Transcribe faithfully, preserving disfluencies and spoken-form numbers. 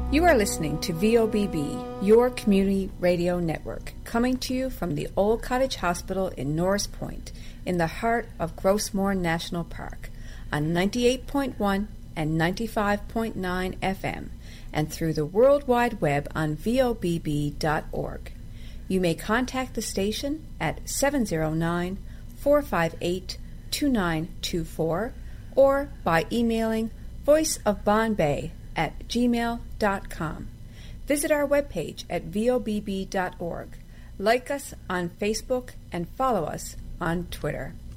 You are listening to V O B B, your community radio network, coming to you from the Old Cottage Hospital in Norris Point, in the heart of Grossmoor National Park, on ninety-eight point one and ninety-five point nine F M, and through the World Wide Web on V O B B dot org. You may contact the station at seven zero nine, four five eight, two nine two four or by emailing voiceofbombay at gmail dot com. Visit our webpage at V O B B dot org. Like us on Facebook and follow us on Twitter.